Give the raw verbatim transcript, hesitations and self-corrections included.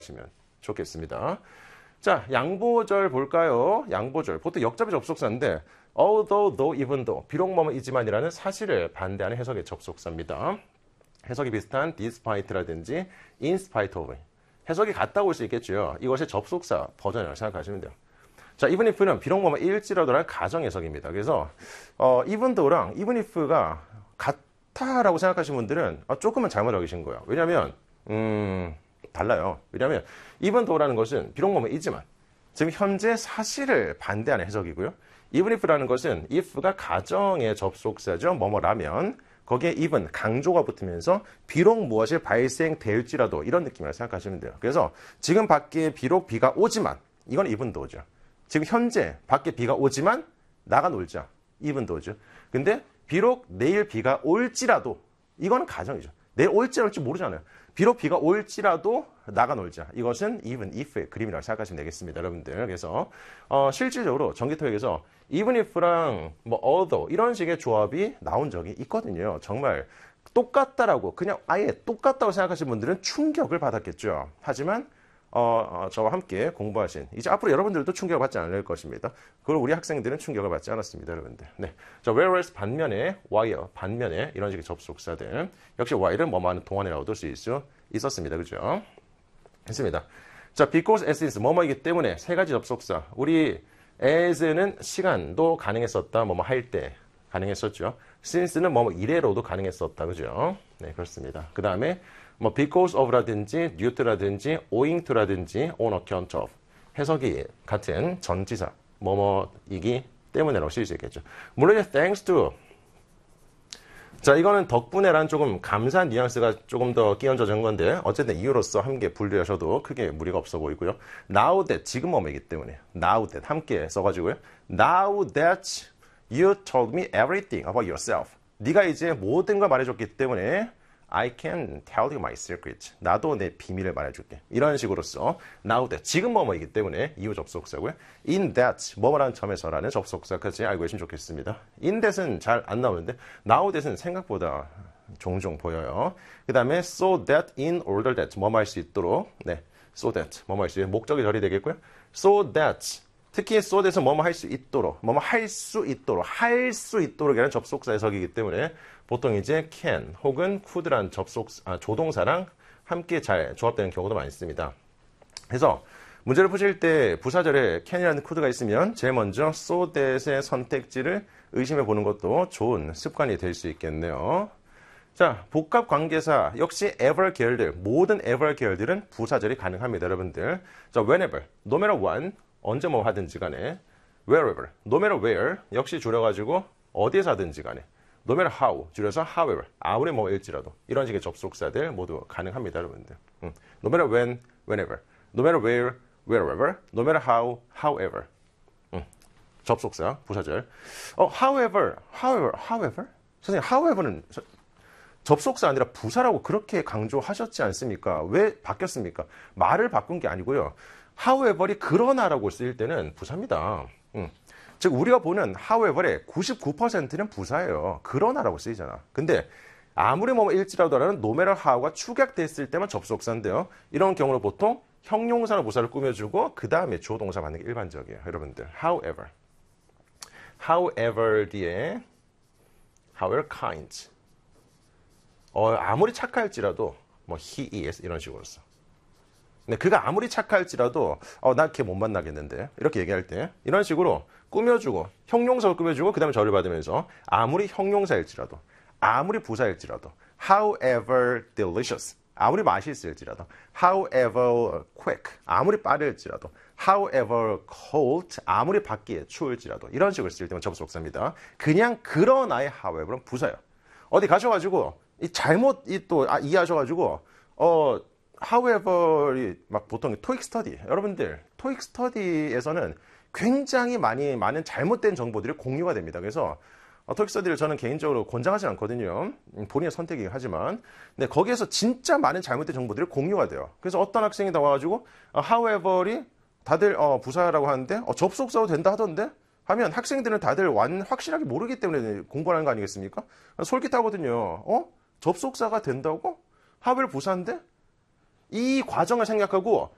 생각하시면 좋겠습니다. 자, 양보절 볼까요? 양보절. 보통 역접의 접속사인데 although, though, even though, 비록 뭐뭐이지만이라는 사실을 반대하는 해석의 접속사입니다. 해석이 비슷한 despite라든지 in spite of. 해석이 같다고 볼 수 있겠죠. 이것의 접속사 버전이라고 생각하시면 돼요. 자, even if는 비록 뭐뭐일지라도라는 가정 해석입니다. 그래서 어, even though랑 even if가 같다라고 생각하시는 분들은 어, 조금은 잘못 알고 계신 거예요. 왜냐하면 음, 달라요. 왜냐하면 even though라는 것은 비록 뭐뭐이지만 지금 현재 사실을 반대하는 해석이고요. even if라는 것은 if가 가정의 접속사죠. 뭐뭐라면 거기에 even 강조가 붙으면서 비록 무엇이 발생될지라도 이런 느낌이라고 생각하시면 돼요. 그래서 지금 밖에 비록 비가 오지만 이건 even though죠. 지금 현재 밖에 비가 오지만 나가 놀자. even though죠. 근데 비록 내일 비가 올지라도 이거는 가정이죠. 내일 올지 올지 모르잖아요. 비록 비가 올지라도 나가 놀자. 이것은 even if의 그림이라고 생각하시면 되겠습니다, 여러분들. 그래서 어, 실질적으로 전기토익에서 even if랑 뭐 although 이런 식의 조합이 나온 적이 있거든요. 정말 똑같다라고 그냥 아예 똑같다고 생각하시는 분들은 충격을 받았겠죠. 하지만 어, 어, 저와 함께 공부하신 이제 앞으로 여러분들도 충격을 받지 않을 것입니다. 그걸 우리 학생들은 충격을 받지 않았습니다, 여러분들. 네, 자, whereas 반면에 while 반면에 이런 식의 접속사들 역시 while은 뭐뭐하는 동안이라고 볼 수 있었습니다, 그죠? 했습니다. 자, because as is 뭐뭐이기 때문에 세 가지 접속사. 우리 as는 시간도 가능했었다, 뭐뭐 할 때 가능했었죠. since는 뭐뭐 이래로도 가능했었다, 그죠? 네, 그렇습니다. 그 다음에 뭐 because of라든지 due to라든지 owing to라든지 on account of 해석이 같은 전치사 뭐뭐이기 때문에라고 쓸 수 있겠죠. 물론 이제 thanks to 자, 이거는 덕분에란 조금 감사한 뉘앙스가 조금 더 끼얹어진 건데 어쨌든 이유로서 함께 분류하셔도 크게 무리가 없어 보이고요. Now that 지금 뭐뭐이기 때문에 Now that 함께 써가지고요. Now that you told me everything about yourself. 네가 이제 모든 걸 말해줬기 때문에 I can tell you my secret. 나도 내 비밀을 말해줄게. 이런 식으로써 now that 지금 뭐뭐이기 때문에 이후 접속사고요. in that 뭐뭐라는 점에서라는 접속사까지 알고 계시면 좋겠습니다. in that은 잘 안 나오는데 now that은 생각보다 종종 보여요. 그 다음에 so that in order that 뭐뭐 할 수 있도록 네, so that 뭐뭐 할 수 있도록 목적이 절이 되겠고요. so that 특히 so that은 뭐뭐 할 수 있도록 뭐뭐 할 수 있도록 할 수 있도록이라는 접속사 해석이기 때문에 보통 이제 can 혹은 could라는 접속 아, 조동사랑 함께 잘 조합되는 경우도 많이 있습니다. 그래서 문제를 푸실 때 부사절에 can이라는 could가 있으면 제일 먼저 so that의 선택지를 의심해 보는 것도 좋은 습관이 될 수 있겠네요. 자, 복합 관계사 역시 ever 계열들 모든 ever 계열들은 부사절이 가능합니다, 여러분들. 자, whenever, no matter when 언제 뭐 하든지 간에 wherever, no matter where 역시 줄여가지고 어디에서 하든지 간에 no matter how, 줄여서 however, 아무리 뭐일지라도 이런 식의 접속사들 모두 가능합니다, 여러분들. 음. No matter when, whenever, no matter where, wherever, no matter how, however. 음. 접속사, 부사절. 어, however, however, however? 선생님, however는 접속사 아니라 부사라고 그렇게 강조하셨지 않습니까? 왜 바뀌었습니까? 말을 바꾼 게 아니고요. however이 그러나라고 쓰일 때는 부사입니다. 음. 즉 우리가 보는 however의 구십구 퍼센트는 부사예요. 그러나라고 쓰이잖아. 근데 아무리 뭐 일지라도라는 no matter how가 축약됐을 때만 접속사인데요. 이런 경우는 보통 형용사나 부사를 꾸며주고 그 다음에 주어 동사 받는 게 일반적이에요. 여러분들. however. however 뒤에 however kind. 어, 아무리 착할지라도 뭐 he is 이런 식으로 써. 근데 그가 아무리 착할지라도 어, 나 걔 못 만나겠는데 이렇게 얘기할 때 이런 식으로 꾸며주고 형용사를 꾸며주고 그 다음에 절을 받으면서 아무리 형용사일지라도 아무리 부사일지라도 however delicious 아무리 맛있을지라도 however quick 아무리 빠를지라도 however cold 아무리 밖이 추울지라도 이런 식으로 쓸 때만 접속사입니다. 그냥 그러나의 however는 부사예요. 어디 가셔가지고 이 잘못 이 또 아, 이해하셔가지고 어 however이 막 보통 토익 스터디 여러분들 토익 스터디에서는 굉장히 많이 많은 잘못된 정보들이 공유가 됩니다. 그래서 어, 토익 스터디를 저는 개인적으로 권장하지 않거든요. 본인의 선택이긴 하지만 근데 거기에서 진짜 많은 잘못된 정보들이 공유가 돼요. 그래서 어떤 학생이 나와가지고 어, however이 다들 어, 부사라고 하는데 어, 접속사도 된다 하던데 하면 학생들은 다들 완 확실하게 모르기 때문에 공부하는 거 아니겠습니까? 솔깃하거든요. 어? 접속사가 된다고? however 부사인데? 이 과정을 생각하고